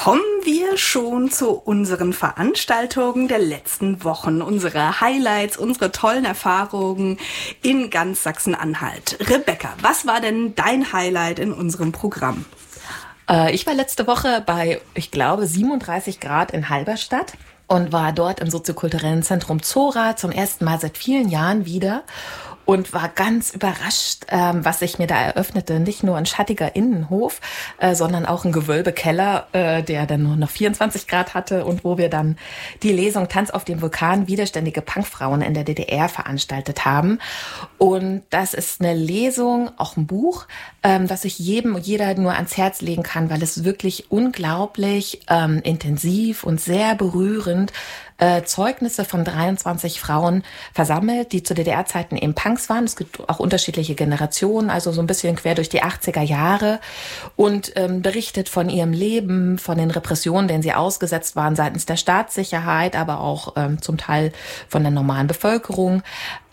Kommen wir schon zu unseren Veranstaltungen der letzten Wochen, unsere Highlights, unsere tollen Erfahrungen in ganz Sachsen-Anhalt. Rebecca, was war denn dein Highlight in unserem Programm? Ich war letzte Woche bei, ich glaube, 37 Grad in Halberstadt und war dort im soziokulturellen Zentrum Zora zum ersten Mal seit vielen Jahren wieder. Und war ganz überrascht, was sich mir da eröffnete. Nicht nur ein schattiger Innenhof, sondern auch ein Gewölbekeller, der dann nur noch 24 Grad hatte und wo wir dann die Lesung Tanz auf dem Vulkan, widerständige Punkfrauen in der DDR veranstaltet haben. Und das ist eine Lesung, auch ein Buch, was ich jedem und jeder nur ans Herz legen kann, weil es wirklich unglaublich intensiv und sehr berührend Zeugnisse von 23 Frauen versammelt, die zu DDR-Zeiten eben Punks waren. Es gibt auch unterschiedliche Generationen, also so ein bisschen quer durch die 80er Jahre und berichtet von ihrem Leben, von den Repressionen, denen sie ausgesetzt waren seitens der Staatssicherheit, aber auch zum Teil von der normalen Bevölkerung.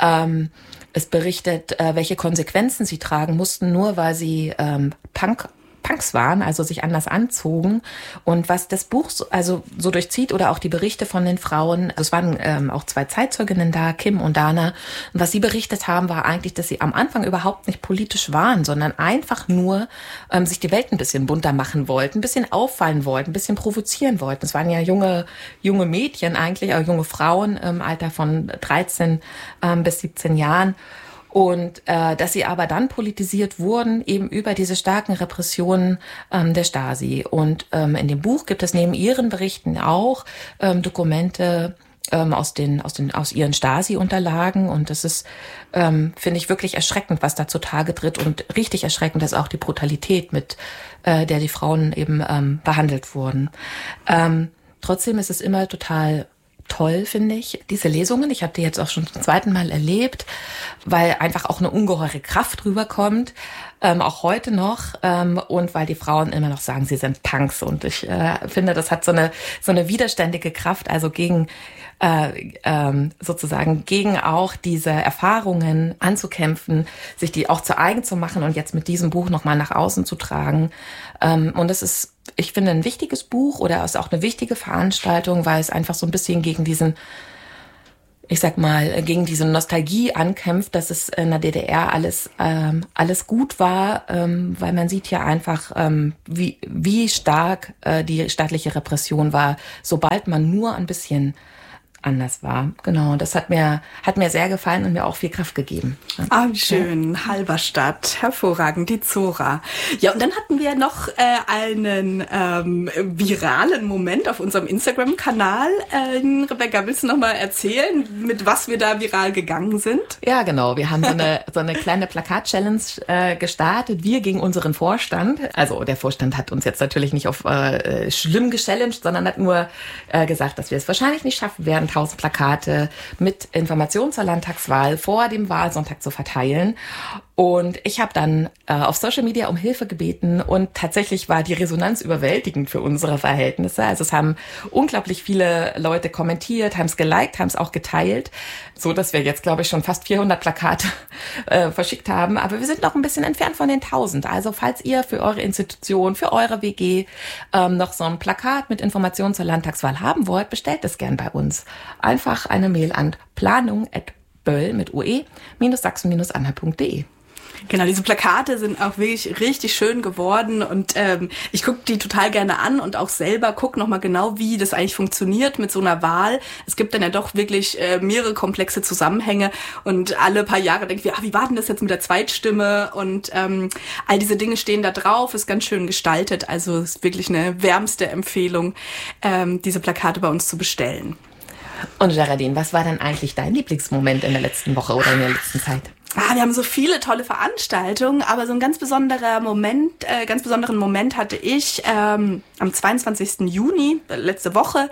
Es berichtet, welche Konsequenzen sie tragen mussten, nur weil sie Punks waren, also sich anders anzogen. Und was das Buch so durchzieht oder auch die Berichte von den Frauen, also es waren auch zwei Zeitzeuginnen da, Kim und Dana, und was sie berichtet haben, war eigentlich, dass sie am Anfang überhaupt nicht politisch waren, sondern einfach nur sich die Welt ein bisschen bunter machen wollten, ein bisschen auffallen wollten, ein bisschen provozieren wollten. Es waren ja junge Mädchen eigentlich, auch junge Frauen im Alter von 13 bis 17 Jahren. Und dass sie aber dann politisiert wurden, eben über diese starken Repressionen der Stasi. Und in dem Buch gibt es neben ihren Berichten auch Dokumente aus ihren Stasi-Unterlagen. Und das ist, finde ich, wirklich erschreckend, was da zutage tritt. Und richtig erschreckend ist auch die Brutalität, mit der die Frauen eben behandelt wurden. Trotzdem ist es immer total toll, finde ich, diese Lesungen. Ich habe die jetzt auch schon zum zweiten Mal erlebt, weil einfach auch eine ungeheure Kraft rüberkommt, auch heute noch, und weil die Frauen immer noch sagen, sie sind Punks. Und ich finde, das hat so eine widerständige Kraft, also gegen auch diese Erfahrungen anzukämpfen, sich die auch zu eigen zu machen und jetzt mit diesem Buch nochmal nach außen zu tragen. Und es ist, ich finde, ein wichtiges Buch oder ist auch eine wichtige Veranstaltung, weil es einfach so ein bisschen gegen diese Nostalgie ankämpft, dass es in der DDR alles gut war, weil man sieht ja einfach, wie stark die staatliche Repression war, sobald man nur ein bisschen anders war. Genau, das hat mir sehr gefallen und mir auch viel Kraft gegeben. Ah, wie schön. Ja. Halberstadt, hervorragend, die Zora. Ja, und dann hatten wir noch einen viralen Moment auf unserem Instagram-Kanal. Rebecca, willst du noch mal erzählen, mit was wir da viral gegangen sind? Ja, genau. Wir haben so eine kleine Plakat-Challenge gestartet. Wir gegen unseren Vorstand. Also der Vorstand hat uns jetzt natürlich nicht auf schlimm gechallenged, sondern hat nur gesagt, dass wir es wahrscheinlich nicht schaffen werden, 1000 Plakate mit Informationen zur Landtagswahl vor dem Wahlsonntag zu verteilen. Und ich habe dann auf Social Media um Hilfe gebeten und tatsächlich war die Resonanz überwältigend für unsere Verhältnisse. Also es haben unglaublich viele Leute kommentiert, haben es geliked, haben es auch geteilt, so dass wir jetzt, glaube ich, schon fast 400 Plakate verschickt haben. Aber wir sind noch ein bisschen entfernt von den 1000. Also falls ihr für eure Institution, für eure WG noch so ein Plakat mit Informationen zur Landtagswahl haben wollt, bestellt es gern bei uns. Einfach eine Mail an planung@böll mit ue-sachsen-anhalt.de. Genau, diese Plakate sind auch wirklich richtig schön geworden und ich gucke die total gerne an und auch selber gucke nochmal genau, wie das eigentlich funktioniert mit so einer Wahl. Es gibt dann ja doch wirklich mehrere komplexe Zusammenhänge und alle paar Jahre denken wir, wie war denn das jetzt mit der Zweitstimme? Und all diese Dinge stehen da drauf, ist ganz schön gestaltet. Also ist wirklich eine wärmste Empfehlung, diese Plakate bei uns zu bestellen. Und Geraldine, was war denn eigentlich dein Lieblingsmoment in der letzten Woche oder in der letzten Zeit? Wir haben so viele tolle Veranstaltungen, aber so ein ganz besonderen Moment hatte ich am 22. Juni, letzte Woche,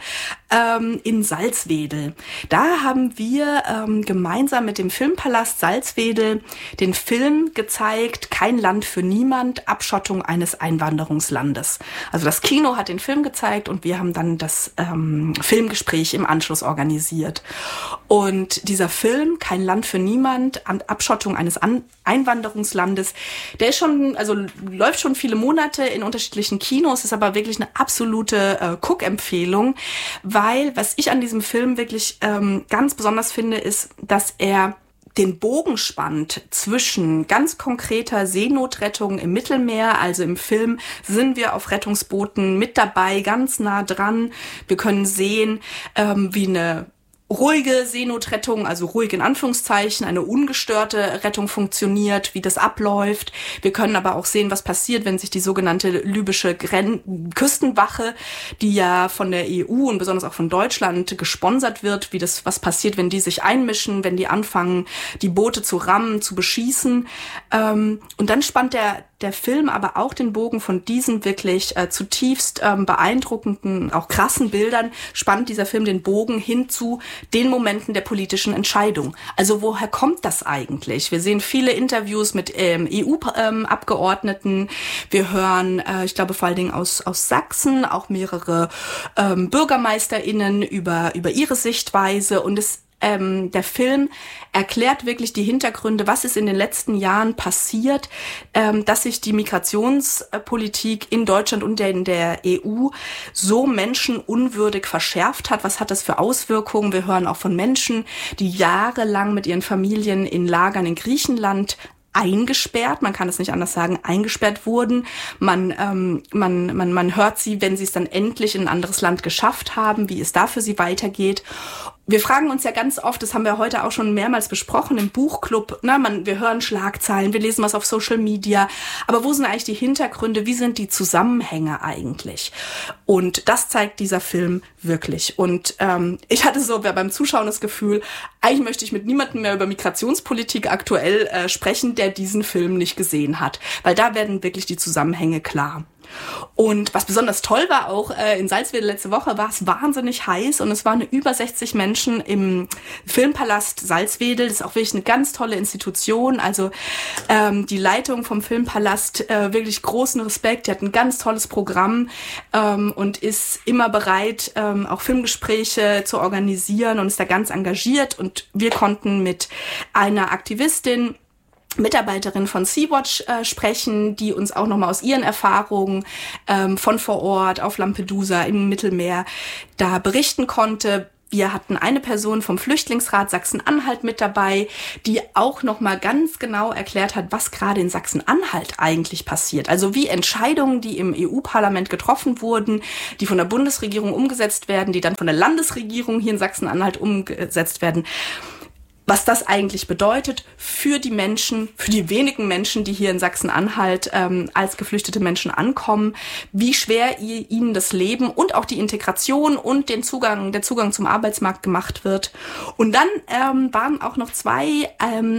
in Salzwedel. Da haben wir gemeinsam mit dem Filmpalast Salzwedel den Film gezeigt, Kein Land für niemand, Abschottung eines Einwanderungslandes. Also das Kino hat den Film gezeigt und wir haben dann das Filmgespräch im Anschluss organisiert. Und dieser Film, Kein Land für niemand, Abschottung eines Einwanderungslandes, der ist schon, also läuft schon viele Monate in unterschiedlichen Kinos, ist aber wirklich eine absolute Guckempfehlung, weil was ich an diesem Film wirklich ganz besonders finde, ist, dass er den Bogen spannt zwischen ganz konkreter Seenotrettung im Mittelmeer. Also im Film sind wir auf Rettungsbooten mit dabei, ganz nah dran. Wir können sehen, wie eine ruhige Seenotrettung, also ruhig in Anführungszeichen, eine ungestörte Rettung funktioniert, wie das abläuft. Wir können aber auch sehen, was passiert, wenn sich die sogenannte libysche Küstenwache, die ja von der EU und besonders auch von Deutschland gesponsert wird, was passiert, wenn die sich einmischen, wenn die anfangen, die Boote zu rammen, zu beschießen. Und dann spannt der Film aber auch den Bogen von diesen wirklich zutiefst beeindruckenden, auch krassen Bildern, spannt dieser Film den Bogen hin zu den Momenten der politischen Entscheidung. Also woher kommt das eigentlich? Wir sehen viele Interviews mit EU-Abgeordneten. Wir hören, ich glaube vor allen Dingen aus Sachsen, auch mehrere BürgermeisterInnen über ihre Sichtweise. Und der Film erklärt wirklich die Hintergründe, was ist in den letzten Jahren passiert, dass sich die Migrationspolitik in Deutschland und in der EU so menschenunwürdig verschärft hat. Was hat das für Auswirkungen? Wir hören auch von Menschen, die jahrelang mit ihren Familien in Lagern in Griechenland eingesperrt, man kann es nicht anders sagen, eingesperrt wurden. Man hört sie, wenn sie es dann endlich in ein anderes Land geschafft haben, wie es da für sie weitergeht. Wir fragen uns ja ganz oft, das haben wir heute auch schon mehrmals besprochen im Buchclub, wir hören Schlagzeilen, wir lesen was auf Social Media, aber wo sind eigentlich die Hintergründe, wie sind die Zusammenhänge eigentlich? Und das zeigt dieser Film wirklich. Und ich hatte so beim Zuschauen das Gefühl, eigentlich möchte ich mit niemandem mehr über Migrationspolitik aktuell sprechen, der diesen Film nicht gesehen hat, weil da werden wirklich die Zusammenhänge klar. Und was besonders toll war auch in Salzwedel letzte Woche, war es wahnsinnig heiß und es waren über 60 Menschen im Filmpalast Salzwedel. Das ist auch wirklich eine ganz tolle Institution. Also die Leitung vom Filmpalast, wirklich großen Respekt. Die hat ein ganz tolles Programm und ist immer bereit, auch Filmgespräche zu organisieren und ist da ganz engagiert. Und wir konnten mit einer Aktivistin, Mitarbeiterin von Sea-Watch sprechen, die uns auch nochmal aus ihren Erfahrungen von vor Ort auf Lampedusa im Mittelmeer da berichten konnte. Wir hatten eine Person vom Flüchtlingsrat Sachsen-Anhalt mit dabei, die auch nochmal ganz genau erklärt hat, was gerade in Sachsen-Anhalt eigentlich passiert. Also wie Entscheidungen, die im EU-Parlament getroffen wurden, die von der Bundesregierung umgesetzt werden, die dann von der Landesregierung hier in Sachsen-Anhalt umgesetzt werden, was das eigentlich bedeutet für die Menschen, für die wenigen Menschen, die hier in Sachsen-Anhalt als geflüchtete Menschen ankommen, wie schwer ihnen das Leben und auch die Integration und der Zugang zum Arbeitsmarkt gemacht wird. Und dann waren auch noch zwei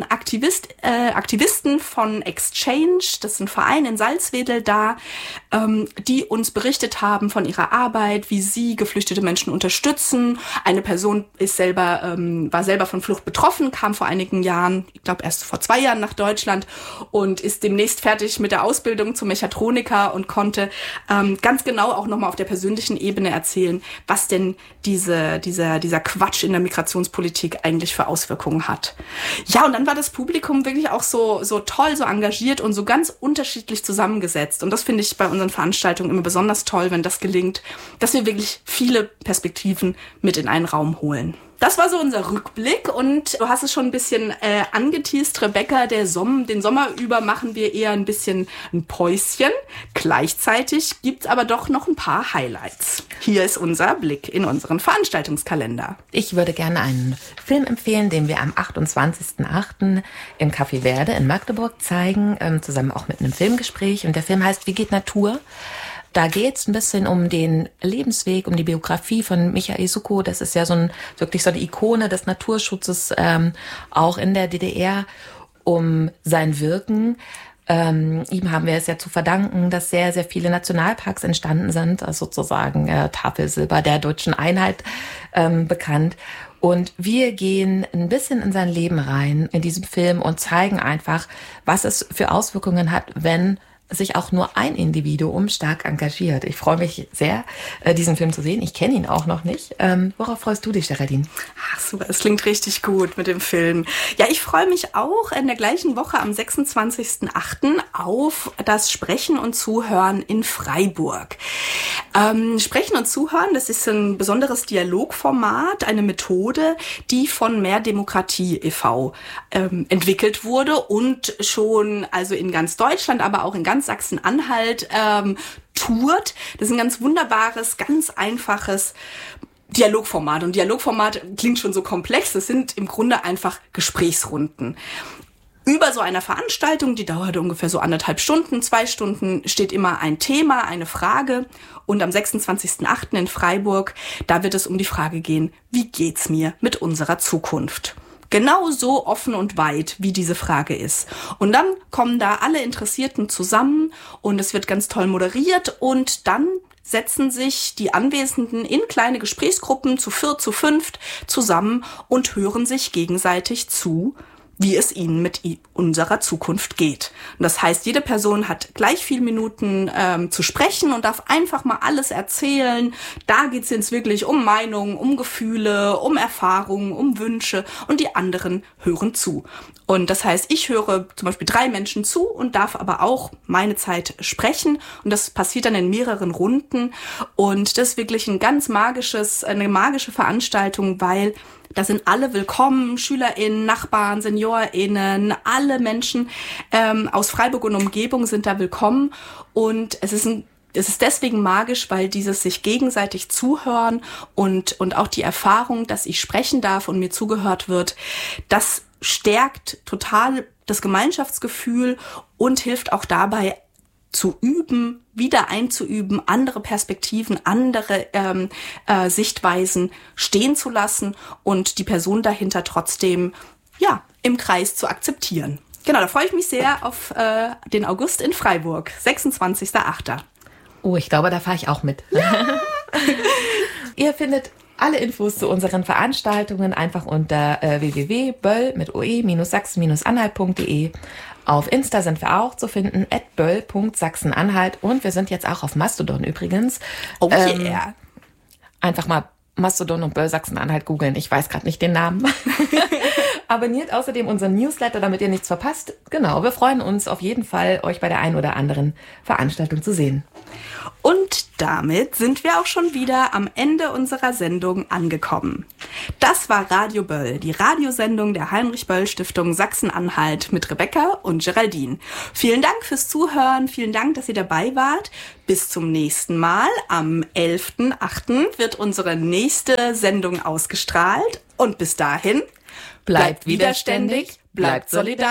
Aktivisten von Exchange, das ist ein Verein in Salzwedel da, die uns berichtet haben von ihrer Arbeit, wie sie geflüchtete Menschen unterstützen. Eine Person war selber von Flucht betroffen, kam vor einigen Jahren, ich glaube erst vor 2 Jahren nach Deutschland und ist demnächst fertig mit der Ausbildung zum Mechatroniker und konnte ganz genau auch nochmal auf der persönlichen Ebene erzählen, was denn dieser Quatsch in der Migrationspolitik eigentlich für Auswirkungen hat. Ja, und dann war das Publikum wirklich auch so toll, so engagiert und so ganz unterschiedlich zusammengesetzt. Und das finde ich bei unseren Veranstaltungen immer besonders toll, wenn das gelingt, dass wir wirklich viele Perspektiven mit in einen Raum holen. Das war so unser Rückblick und du hast es schon ein bisschen angeteast, Rebecca, den Sommer über machen wir eher ein bisschen ein Päuschen. Gleichzeitig gibt's aber doch noch ein paar Highlights. Hier ist unser Blick in unseren Veranstaltungskalender. Ich würde gerne einen Film empfehlen, den wir am 28.08. im Café Verde in Magdeburg zeigen, zusammen auch mit einem Filmgespräch. Und der Film heißt Wie geht Natur? Da geht's ein bisschen um den Lebensweg, um die Biografie von Michael Suckow. Das ist ja wirklich so eine Ikone des Naturschutzes, auch in der DDR, um sein Wirken. Ihm haben wir es ja zu verdanken, dass sehr, sehr viele Nationalparks entstanden sind, also sozusagen Tafelsilber der deutschen Einheit bekannt. Und wir gehen ein bisschen in sein Leben rein in diesem Film und zeigen einfach, was es für Auswirkungen hat, wenn sich auch nur ein Individuum stark engagiert. Ich freue mich sehr, diesen Film zu sehen. Ich kenne ihn auch noch nicht. Worauf freust du dich, Geraldine? Ach super, es klingt richtig gut mit dem Film. Ja, ich freue mich auch in der gleichen Woche am 26.08. auf das Sprechen und Zuhören in Freiburg. Sprechen und Zuhören, das ist ein besonderes Dialogformat, eine Methode, die von Mehr Demokratie e.V. Entwickelt wurde und schon also in ganz Deutschland, aber auch in ganz Sachsen-Anhalt tourt. Das ist ein ganz wunderbares, ganz einfaches Dialogformat. Und Dialogformat klingt schon so komplex. Das sind im Grunde einfach Gesprächsrunden. Über so einer Veranstaltung, die dauert ungefähr so 1,5 Stunden, 2 Stunden, steht immer ein Thema, eine Frage. Und am 26.08. in Freiburg, da wird es um die Frage gehen, wie geht's mir mit unserer Zukunft? Genau so offen und weit, wie diese Frage ist. Und dann kommen da alle Interessierten zusammen und es wird ganz toll moderiert und dann setzen sich die Anwesenden in kleine Gesprächsgruppen zu 4, zu 5 zusammen und hören sich gegenseitig zu, wie es ihnen mit unserer Zukunft geht. Und das heißt, jede Person hat gleich viel Minuten zu sprechen und darf einfach mal alles erzählen. Da geht es jetzt wirklich um Meinungen, um Gefühle, um Erfahrungen, um Wünsche und die anderen hören zu. Und das heißt, ich höre zum Beispiel 3 Menschen zu und darf aber auch meine Zeit sprechen. Und das passiert dann in mehreren Runden. Und das ist wirklich eine magische Veranstaltung, weil da sind alle willkommen, SchülerInnen, Nachbarn, SeniorInnen, alle Menschen aus Freiburg und Umgebung sind da willkommen. Und es ist deswegen magisch, weil dieses sich gegenseitig zuhören und auch die Erfahrung, dass ich sprechen darf und mir zugehört wird, das stärkt total das Gemeinschaftsgefühl und hilft auch dabei, zu üben, wieder einzuüben, andere Perspektiven, andere Sichtweisen stehen zu lassen und die Person dahinter trotzdem im Kreis zu akzeptieren. Genau, da freue ich mich sehr auf den August in Freiburg, 26.08. Oh, ich glaube, da fahre ich auch mit. Ja. Ihr findet alle Infos zu unseren Veranstaltungen einfach unter www.böll-sachsen-anhalt.de. Auf Insta sind wir auch zu finden, @böll.sachsen-anhalt. Und wir sind jetzt auch auf Mastodon übrigens. Oh yeah. Einfach mal Mastodon und Böll Sachsen-Anhalt googeln. Ich weiß gerade nicht den Namen. Abonniert außerdem unseren Newsletter, damit ihr nichts verpasst. Genau, wir freuen uns auf jeden Fall, euch bei der einen oder anderen Veranstaltung zu sehen. Und damit sind wir auch schon wieder am Ende unserer Sendung angekommen. Das war Radio Böll, die Radiosendung der Heinrich-Böll-Stiftung Sachsen-Anhalt mit Rebecca und Geraldine. Vielen Dank fürs Zuhören, vielen Dank, dass ihr dabei wart. Bis zum nächsten Mal. Am 11.08. wird unsere nächste Sendung ausgestrahlt. Und bis dahin, bleibt widerständig, bleibt solidarisch.